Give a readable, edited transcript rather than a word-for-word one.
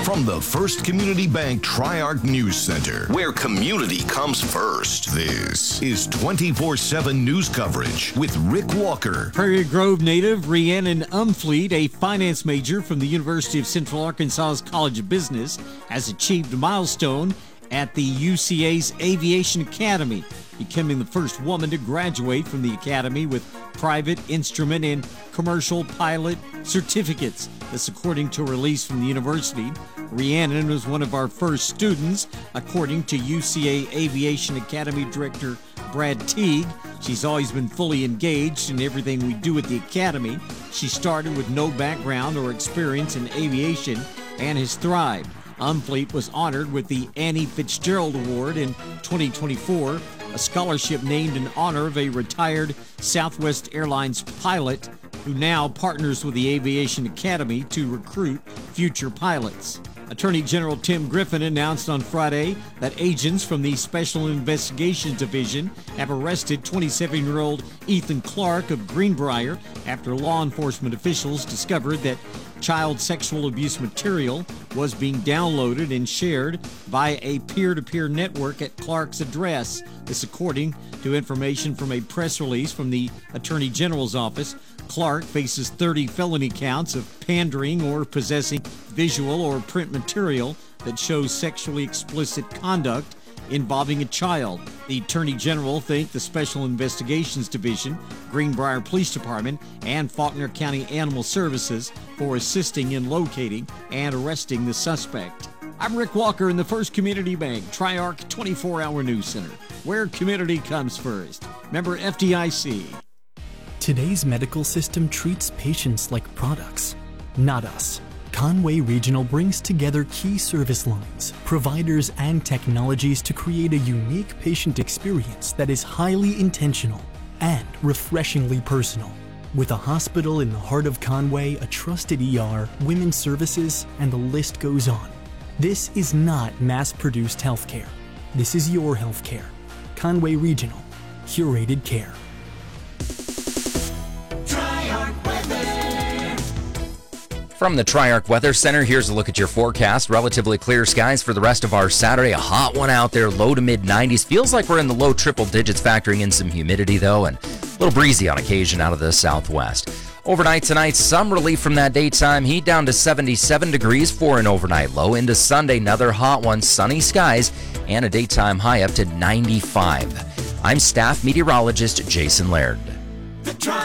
From the First Community Bank Tri-Arc News Center, where community comes first. This is 24/7 news coverage with Rick Walker. Prairie Grove native Rhiannon Umfleet, a finance major from the University of Central Arkansas's College of Business, has achieved a milestone at the UCA's Aviation Academy, becoming the first woman to graduate from the academy with private, instrument, and commercial pilot certificates. This according to a release from the university. Rhiannon was one of our first students, according to UCA Aviation Academy Director Brad Teague. She's always been fully engaged in everything we do at the academy. She started with no background or experience in aviation and has thrived. Umfleet was honored with the Annie Fitzgerald Award in 2024, a scholarship named in honor of a retired Southwest Airlines pilot who now partners with the Aviation Academy to recruit future pilots. Attorney General Tim Griffin announced on Friday that agents from the Special Investigations Division have arrested 27-year-old Ethan Clark of Greenbrier after law enforcement officials discovered that child sexual abuse material was being downloaded and shared via a peer-to-peer network at Clark's address. This according to information from a press release from the Attorney General's office. Clark faces 30 felony counts of pandering or possessing visual or print material that shows sexually explicit conduct involving a child. The Attorney General thanked the Special Investigations Division, Greenbrier Police Department, and Faulkner County Animal Services for assisting in locating and arresting the suspect. I'm Rick Walker in the First Community Bank Tri-Arc 24-Hour News Center, where community comes first. Member FDIC. Today's medical system treats patients like products, not us. Conway Regional brings together key service lines, providers, and technologies to create a unique patient experience that is highly intentional and refreshingly personal. With a hospital in the heart of Conway, a trusted ER, women's services, and the list goes on. This is not mass-produced healthcare. This is your healthcare. Conway Regional. Curated care. From the Tri-Arc Weather Center, here's a look at your forecast. Relatively clear skies for the rest of our Saturday. A hot one out there, low to mid-90s. Feels like we're in the low triple digits, factoring in some humidity, though, and a little breezy on occasion out of the southwest. Overnight tonight, some relief from that daytime heat, down to 77 degrees for an overnight low. Into Sunday, another hot one, sunny skies, and a daytime high up to 95. I'm staff meteorologist Jason Laird.